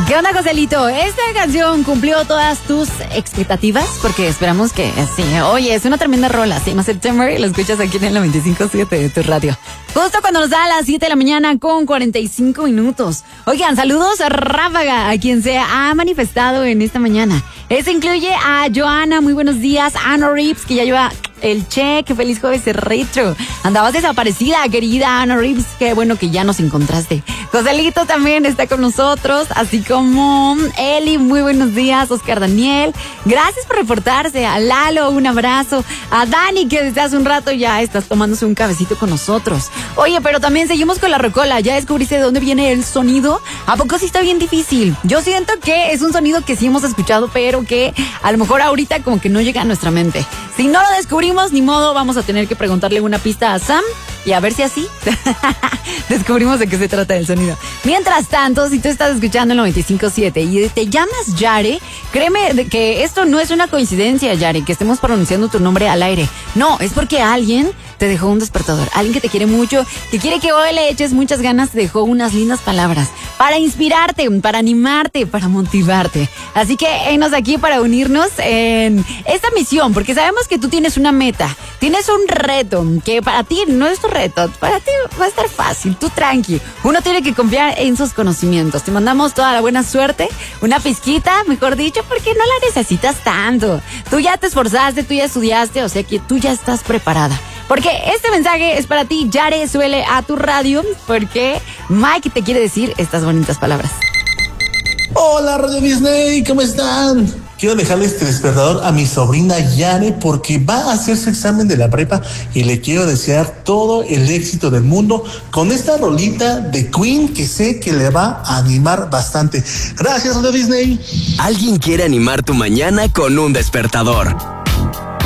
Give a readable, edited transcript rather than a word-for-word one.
¿Qué onda, Joselito? ¿Esta canción cumplió todas tus expectativas? Porque esperamos que sí. Oye, es una tremenda rola. Se llama September y la escuchas aquí en el 95.7 de tu radio. Justo cuando nos da a las 7 de la mañana con 45 minutos. Oigan, saludos a Ráfaga, a quien se ha manifestado en esta mañana. Este incluye a Joana, muy buenos días. Ana Reeves, que ya lleva el check. Feliz jueves retro. Andabas desaparecida, querida Ana Reeves. Qué bueno que ya nos encontraste. Joselito también está con nosotros, así como Eli, muy buenos días. Oscar Daniel, gracias por reportarse. A Lalo, un abrazo. A Dani, que desde hace un rato ya estás tomándose un cafecito con nosotros. Oye, pero también seguimos con la rocola. ¿Ya descubriste de dónde viene el sonido? ¿A poco sí está bien difícil? Yo siento que es un sonido que sí hemos escuchado, pero que a lo mejor ahorita como que no llega a nuestra mente. Si no lo descubrimos, ni modo, vamos a tener que preguntarle una pista a Sam y a ver si así descubrimos de qué se trata el sonido. Mientras tanto, si tú estás escuchando el 95.7 y te llamas Yare, créeme que esto no es una coincidencia, Yare, que estemos pronunciando tu nombre al aire. No, es porque alguien te dejó un despertador. Alguien que te quiere mucho, que quiere que hoy le eches muchas ganas, te dejó unas lindas palabras para inspirarte, para animarte, para motivarte. Así que enos aquí para unirnos en esta misión, porque sabemos que tú tienes una meta, tienes un reto, que para ti no es tu reto, para ti va a estar fácil, tú tranqui. Uno tiene que confiar en sus conocimientos. Te mandamos toda la buena suerte, una pizquita, mejor dicho, porque no la necesitas tanto. Tú ya te esforzaste, tú ya estudiaste, o sea que tú ya estás preparada. Porque este mensaje es para ti, Yare, suele a tu radio, porque Mike te quiere decir estas bonitas palabras. Hola, Radio Disney, ¿cómo están? Quiero dejarle este despertador a mi sobrina Yare porque va a hacer su examen de la prepa y le quiero desear todo el éxito del mundo con esta rolita de Queen que sé que le va a animar bastante. Gracias, Radio Disney. Alguien quiere animar tu mañana con un despertador.